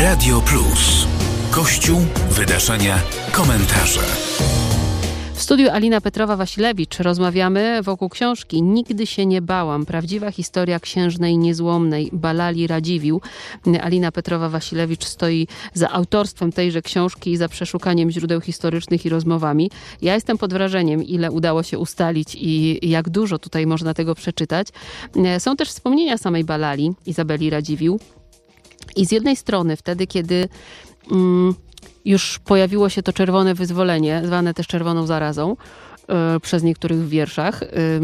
Radio Plus. Kościół, wydarzenia, komentarze. W studiu Alina Petrowa-Wasilewicz rozmawiamy wokół książki Nigdy się nie bałam. Prawdziwa historia księżnej niezłomnej Balali Radziwiłł. Alina Petrowa-Wasilewicz stoi za autorstwem tejże książki i za przeszukaniem źródeł historycznych i rozmowami. Ja jestem pod wrażeniem, ile udało się ustalić i jak dużo tutaj można tego przeczytać. Są też wspomnienia samej Balali, Izabeli Radziwiłł. I z jednej strony wtedy, kiedy już pojawiło się to czerwone wyzwolenie, zwane też czerwoną zarazą, przez niektórych w wierszach.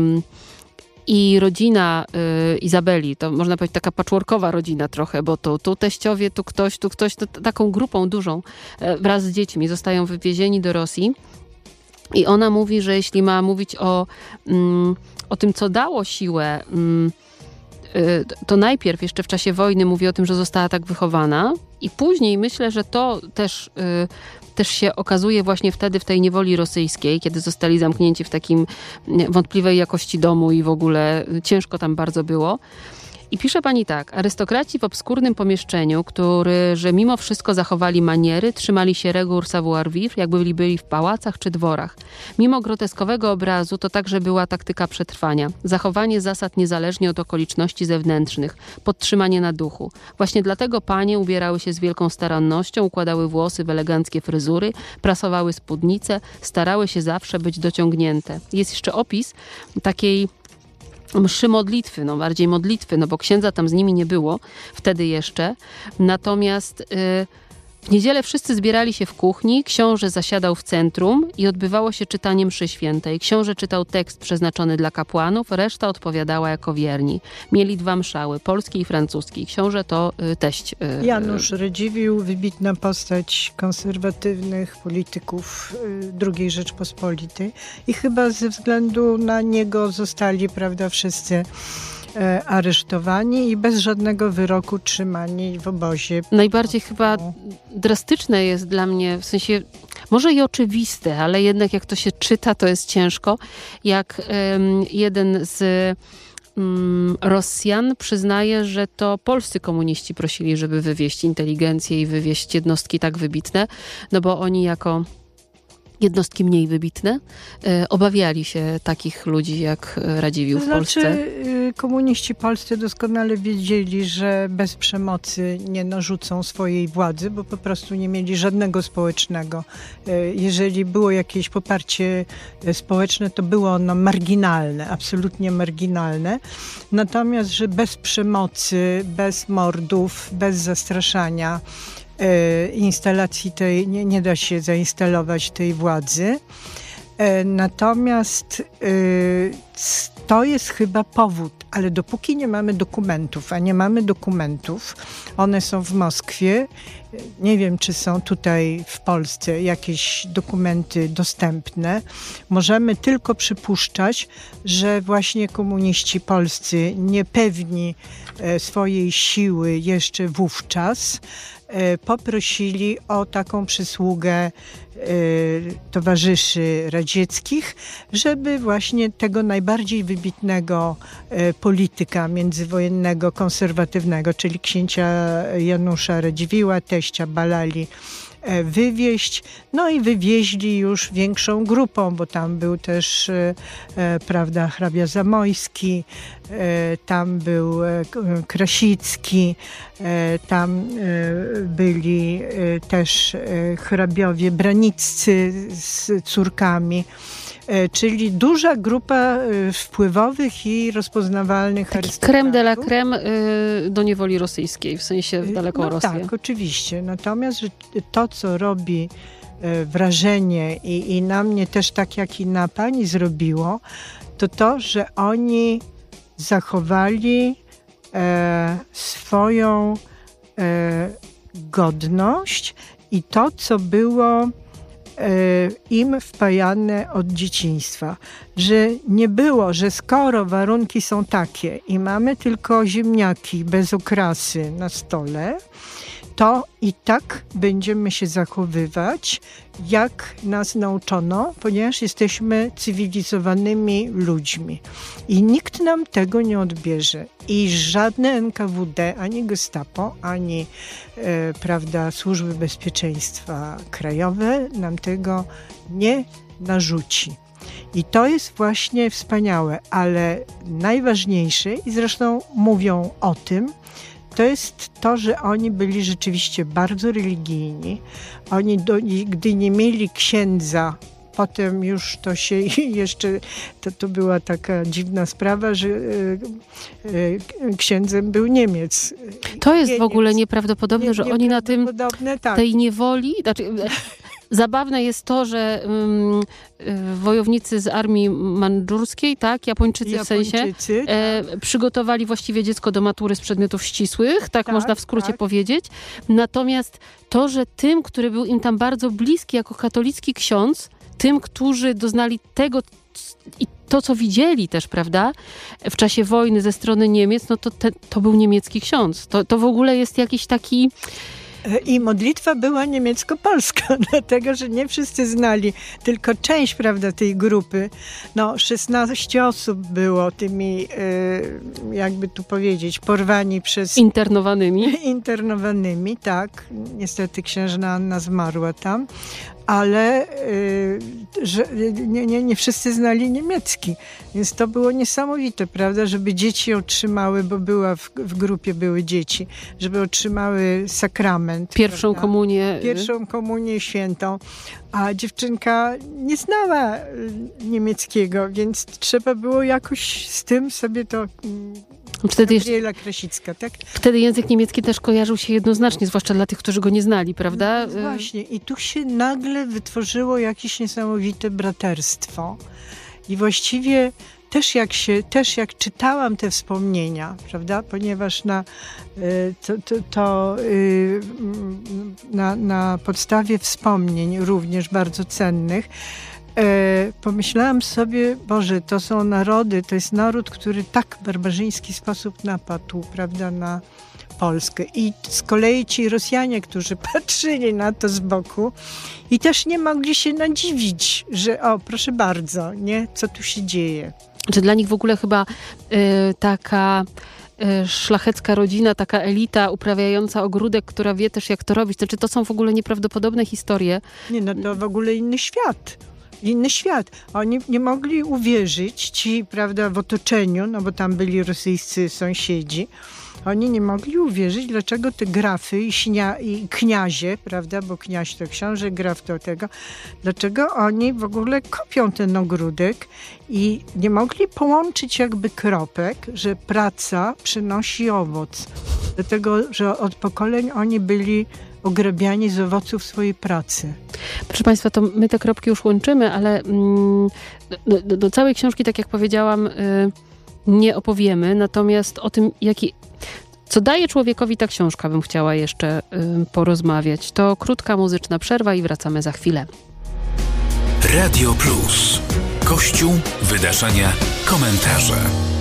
I rodzina Izabeli, to można powiedzieć taka patchworkowa rodzina trochę, bo tu teściowie, tu ktoś, to taką grupą dużą wraz z dziećmi zostają wywiezieni do Rosji. I ona mówi, że jeśli ma mówić o tym, co dało siłę, to najpierw jeszcze w czasie wojny mówi o tym, że została tak wychowana i później myślę, że to też się okazuje właśnie wtedy w tej niewoli rosyjskiej, kiedy zostali zamknięci w takim wątpliwej jakości domu i w ogóle ciężko tam bardzo było. I pisze pani tak: arystokraci w obskurnym pomieszczeniu, że mimo wszystko zachowali maniery, trzymali się reguł savoir-vivre, jakby byli w pałacach czy dworach. Mimo groteskowego obrazu to także była taktyka przetrwania. Zachowanie zasad niezależnie od okoliczności zewnętrznych. Podtrzymanie na duchu. Właśnie dlatego panie ubierały się z wielką starannością, układały włosy w eleganckie fryzury, prasowały spódnice, starały się zawsze być dociągnięte. Jest jeszcze opis takiej mszy modlitwy, bardziej modlitwy, bo księdza tam z nimi nie było wtedy jeszcze. Natomiast w niedzielę wszyscy zbierali się w kuchni, książę zasiadał w centrum i odbywało się czytanie mszy świętej. Książę czytał tekst przeznaczony dla kapłanów, reszta odpowiadała jako wierni. Mieli 2 mszały, polski i francuski. Książę to teść. Janusz Radziwiłł, wybitna postać konserwatywnych polityków II Rzeczpospolitej i chyba ze względu na niego zostali, wszyscy aresztowani i bez żadnego wyroku trzymani w obozie. Najbardziej chyba drastyczne jest dla mnie, w sensie może i oczywiste, ale jednak jak to się czyta, to jest ciężko, jak jeden z Rosjan przyznaje, że to polscy komuniści prosili, żeby wywieźć inteligencję i wywieźć jednostki tak wybitne, bo oni jako jednostki mniej wybitne obawiali się takich ludzi jak Radziwiłł w Polsce. Komuniści polscy doskonale wiedzieli, że bez przemocy nie narzucą swojej władzy, bo po prostu nie mieli żadnego społecznego. Jeżeli było jakieś poparcie społeczne, to było ono marginalne, absolutnie marginalne. Natomiast, że bez przemocy, bez mordów, bez zastraszania instalacji tej, nie da się zainstalować tej władzy. Natomiast to jest chyba powód, ale dopóki nie mamy dokumentów, a nie mamy dokumentów, one są w Moskwie, nie wiem, czy są tutaj w Polsce jakieś dokumenty dostępne, możemy tylko przypuszczać, że właśnie komuniści polscy, niepewni swojej siły jeszcze wówczas, poprosili o taką przysługę towarzyszy radzieckich, żeby właśnie tego najbardziej wybitnego polityka międzywojennego, konserwatywnego, czyli księcia Janusza Radziwiłła, teścia Balali, wywieźć. No i wywieźli już większą grupą, bo tam był też hrabia Zamojski, tam był Krasicki, tam byli też hrabiowie braniccy z córkami. Czyli duża grupa wpływowych i rozpoznawalnych arystokratów. Crème de la crème do niewoli rosyjskiej, w sensie w daleką Rosję. Tak, oczywiście. Natomiast to, co robi wrażenie i na mnie też tak jak i na pani zrobiło, to, że oni zachowali swoją godność i to, co było im wpajane od dzieciństwa, że nie było, że skoro warunki są takie i mamy tylko ziemniaki bez okrasy na stole, to I tak będziemy się zachowywać, jak nas nauczono, ponieważ jesteśmy cywilizowanymi ludźmi. I nikt nam tego nie odbierze. I żadne NKWD, ani Gestapo, ani służby bezpieczeństwa krajowe nam tego nie narzuci. I to jest właśnie wspaniałe, ale najważniejsze, i zresztą mówią o tym, to jest to, że oni byli rzeczywiście bardzo religijni. Oni, gdy nie mieli księdza, potem już to się jeszcze, to była taka dziwna sprawa, że księdzem był Niemiec. To jest w ogóle nieprawdopodobne, że oni na tym, tak. tej niewoli... Zabawne jest to, że wojownicy z armii mandżurskiej, tak, Japończycy w sensie, przygotowali właściwie dziecko do matury z przedmiotów ścisłych, tak można w skrócie powiedzieć. Natomiast to, że tym, który był im tam bardzo bliski jako katolicki ksiądz, tym, którzy doznali tego i to, co widzieli też, prawda, w czasie wojny ze strony Niemiec, no to był niemiecki ksiądz. To w ogóle jest jakiś taki... I modlitwa była niemiecko-polska, dlatego, że nie wszyscy znali, tylko część, prawda, tej grupy. 16 osób było tymi, jakby tu powiedzieć, porwani przez... Internowanymi, tak. Niestety księżna Anna zmarła tam. Ale że nie wszyscy znali niemiecki. Więc to było niesamowite, prawda, żeby dzieci otrzymały, bo w grupie były dzieci, żeby otrzymały sakrament. Pierwszą komunię świętą. A dziewczynka nie znała niemieckiego, więc trzeba było jakoś z tym sobie to... Gabriela Krasicka, tak? Wtedy język niemiecki też kojarzył się jednoznacznie, zwłaszcza dla tych, którzy go nie znali, prawda? No właśnie. I tu się nagle wytworzyło jakieś niesamowite braterstwo. I właściwie też jak czytałam te wspomnienia, prawda? Ponieważ na podstawie wspomnień również bardzo cennych pomyślałam sobie, Boże, to są narody, to jest naród, który tak w barbarzyński sposób napadł, prawda, na Polskę. I z kolei ci Rosjanie, którzy patrzyli na to z boku i też nie mogli się nadziwić, że proszę bardzo, nie, co tu się dzieje. Że dla nich w ogóle chyba taka szlachecka rodzina, taka elita uprawiająca ogródek, która wie też, jak to robić. Znaczy, to są w ogóle nieprawdopodobne historie. Nie, to w ogóle inny świat. Oni nie mogli uwierzyć, ci, prawda, w otoczeniu, bo tam byli rosyjscy sąsiedzi, oni nie mogli uwierzyć, dlaczego te grafy i kniazie, prawda, bo kniaź to książę, graf to tego, dlaczego oni w ogóle kopią ten ogródek i nie mogli połączyć jakby kropek, że praca przynosi owoc. Dlatego, że od pokoleń oni byli ograbiani z owoców swojej pracy. Proszę Państwa, to my te kropki już łączymy, ale do całej książki, tak jak powiedziałam, nie opowiemy. Natomiast o tym, co daje człowiekowi ta książka, bym chciała jeszcze porozmawiać. To krótka muzyczna przerwa i wracamy za chwilę. Radio Plus. Kościół, wydarzenia, komentarze.